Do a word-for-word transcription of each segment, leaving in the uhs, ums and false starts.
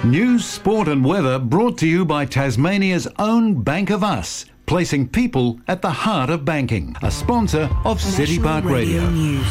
News, sport and weather brought to you by Tasmania's own Bank of Us, placing people at the heart of banking. A sponsor of City Park Radio. News.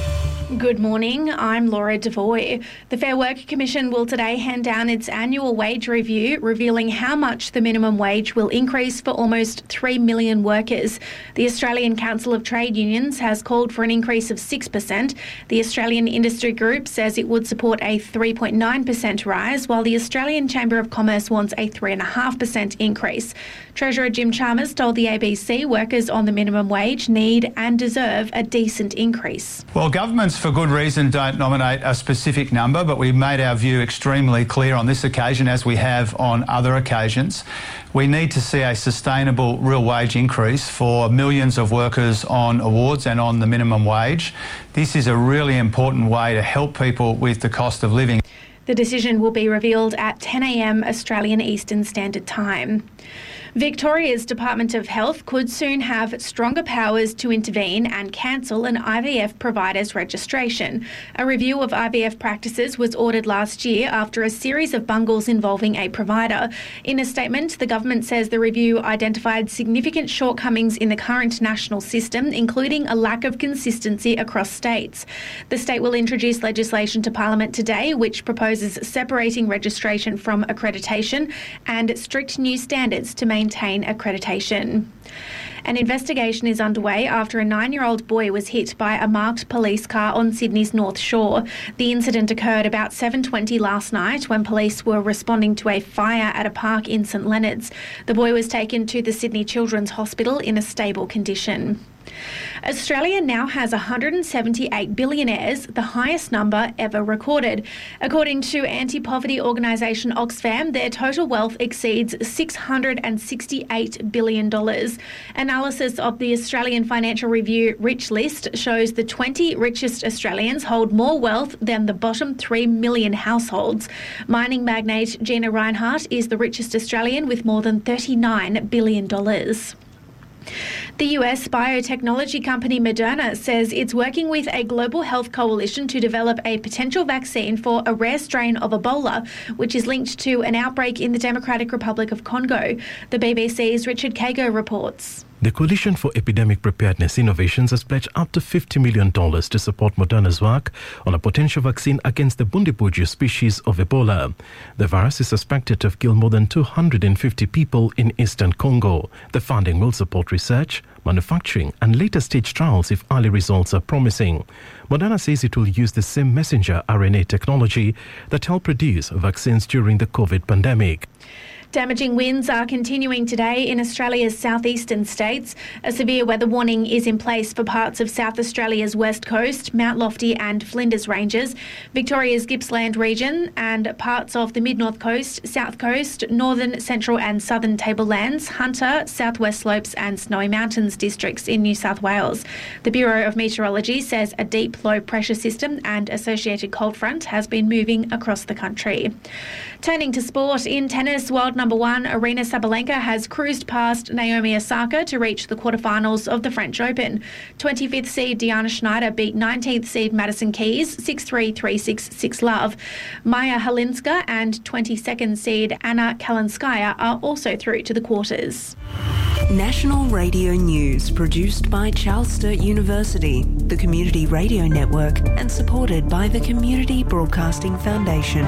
Good morning, I'm Laura Devoy. The Fair Work Commission will today hand down its annual wage review, revealing how much the minimum wage will increase for almost three million workers. The Australian Council of Trade Unions has called for an increase of six percent. The Australian Industry Group says it would support a three point nine percent rise, while the Australian Chamber of Commerce wants a three point five percent increase. Treasurer Jim Chalmers told the A B C workers on the minimum wage need and deserve a decent increase. Well, governments for good reason don't nominate a specific number, but we've made our view extremely clear on this occasion, as we have on other occasions. We need to see a sustainable real wage increase for millions of workers on awards and on the minimum wage. This is a really important way to help people with the cost of living. The decision will be revealed at ten a m Australian Eastern Standard Time. Victoria's Department of Health could soon have stronger powers to intervene and cancel an I V F provider's registration. A review of I V F practices was ordered last year after a series of bungles involving a provider. In a statement, the government says the review identified significant shortcomings in the current national system, including a lack of consistency across states. The state will introduce legislation to Parliament today, which proposes separating registration from accreditation and strict new standards to maintain maintain accreditation. An investigation is underway after a nine-year-old boy was hit by a marked police car on Sydney's North Shore. The incident occurred about seven twenty last night when police were responding to a fire at a park in St Leonards. The boy was taken to the Sydney Children's Hospital in a stable condition. Australia now has one hundred seventy-eight billionaires, the highest number ever recorded. According to anti-poverty organisation Oxfam, their total wealth exceeds six hundred sixty-eight billion dollars. Analysis of the Australian Financial Review Rich List shows the twenty richest Australians hold more wealth than the bottom three million households. Mining magnate Gina Rinehart is the richest Australian with more than thirty-nine billion dollars. The U S biotechnology company Moderna says it's working with a global health coalition to develop a potential vaccine for a rare strain of Ebola, which is linked to an outbreak in the Democratic Republic of Congo. The B B C's Richard Kago reports. The Coalition for Epidemic Preparedness Innovations has pledged up to fifty million dollars to support Moderna's work on a potential vaccine against the Bundibugyo species of Ebola. The virus is suspected to have killed more than two hundred fifty people in eastern Congo. The funding will support research, manufacturing and later stage trials if early results are promising. Moderna says it will use the same messenger R N A technology that helped produce vaccines during the COVID pandemic. Damaging winds are continuing today in Australia's southeastern states. A severe weather warning is in place for parts of South Australia's west coast, Mount Lofty and Flinders Ranges, Victoria's Gippsland region and parts of the mid-north coast, south coast, northern, central and southern tablelands, Hunter, southwest slopes and Snowy Mountains districts in New South Wales. The Bureau of Meteorology says a deep low pressure system and associated cold front has been moving across the country. Turning to sport, in tennis, world number one, Aryna Sabalenka has cruised past Naomi Osaka to reach the quarterfinals of the French Open. twenty-fifth seed Diana Schneider beat nineteenth seed Madison Keys six three, three six, six love. Maya Halinska and twenty-second seed Anna Kalinskaya are also through to the quarters. National Radio News, produced by Charles Sturt University, the Community Radio Network, and supported by the Community Broadcasting Foundation.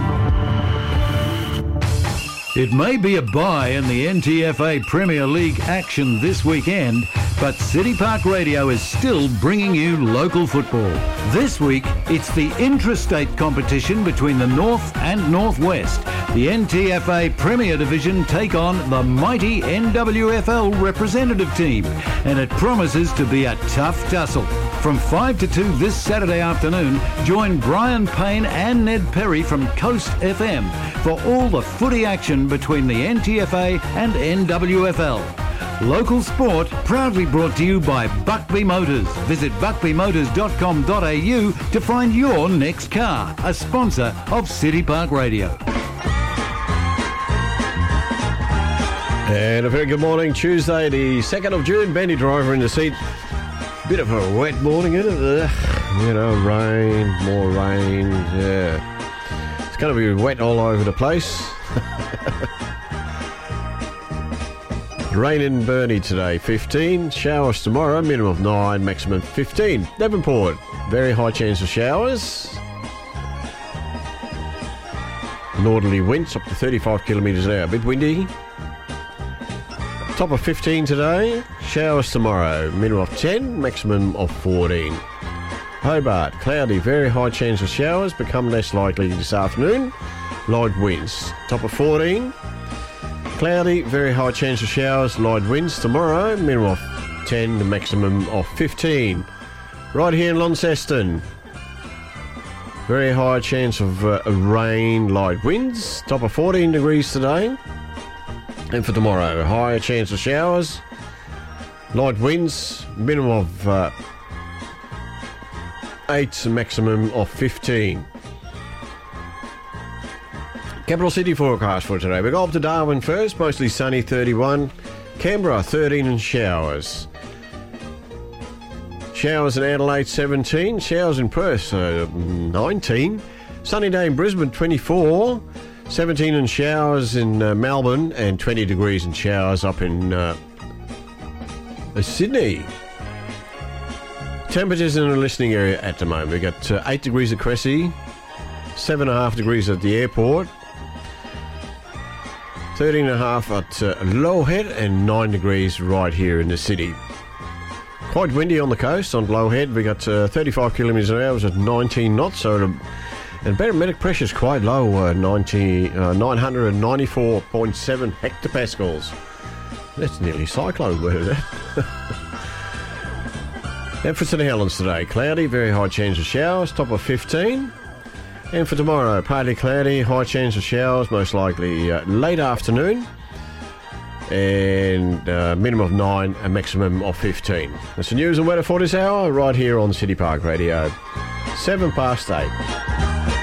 It may be a bye in the N T F A Premier League action this weekend, but City Park Radio is still bringing you local football. This week, it's the intrastate competition between the North and Northwest. The N T F A Premier Division take on the mighty N W F L representative team, and it promises to be a tough tussle. From five to two this Saturday afternoon, join Brian Payne and Ned Perry from Coast F M for all the footy action between the N T F A and N W F L. Local sport proudly brought to you by Buckby Motors. Visit buckby motors dot com dot a u to find your next car, a sponsor of City Park Radio. And a very good morning, Tuesday the second of June. Benny Driver in the seat. Bit of a wet morning, isn't it? You know, rain, more rain, yeah. going to be wet all over the place. Rain in Burnie today, fifteen. Showers tomorrow, minimum of nine, maximum fifteen. Devonport, very high chance of showers. Northerly winds up to thirty-five kilometres an hour. A bit windy. Top of fifteen today. Showers tomorrow. Minimum of ten, maximum of fourteen. Hobart, cloudy. Very high chance of showers. Become less likely this afternoon. Light winds. Top of fourteen. Cloudy. Very high chance of showers. Light winds tomorrow. Minimum of ten, the maximum of fifteen. Right here in Launceston. Very high chance of uh, rain, light winds. Top of fourteen degrees today. And for tomorrow, higher chance of showers, light winds, minimum of uh, eight, maximum of fifteen. Capital City forecast for today. We go up to Darwin first, mostly sunny, thirty-one. Canberra, thirteen and showers. Showers in Adelaide, seventeen. Showers in Perth, uh, nineteen. Sunny day in Brisbane, twenty-four. seventeen and showers in uh, Melbourne, and twenty degrees and showers up in uh, Sydney. Temperatures in the listening area at the moment. We've got uh, eight degrees at Cressy, seven point five degrees at the airport, thirteen point five at uh, Low Head, and nine degrees right here in the city. Quite windy on the coast on Low Head. We got uh, thirty-five kilometres an hour at nineteen knots, so the, and barometric pressure is quite low, uh, ninety, uh, nine hundred ninety-four point seven hectopascals. That's nearly cyclone weather, that. And for St Helens today, cloudy, very high chance of showers, top of fifteen. And for tomorrow, partly cloudy, high chance of showers, most likely uh, late afternoon. And uh, minimum of nine, a maximum of fifteen. That's the news and weather for this hour, right here on City Park Radio. Seven past eight.